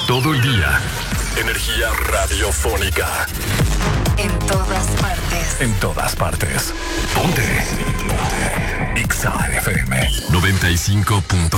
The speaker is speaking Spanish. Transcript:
Todo el día. Energía radiofónica. En todas partes. En todas partes. Ponte. Ponte. Exa FM 95.